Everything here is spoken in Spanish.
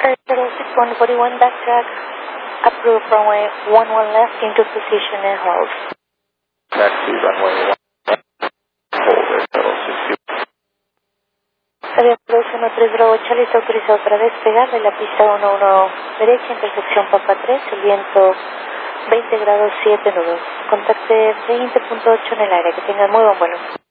141 backtrack, approved runway 11 left into position and hold. Taxi runway 1, hold at 060. Avión 213 Bravo Charlie está autorizado para despegar de la pista 11 derecha, intersección Papa 3, el viento 20 grados 7 nudos. Contacte 20.8 en el aire, que tengan muy buen vuelo.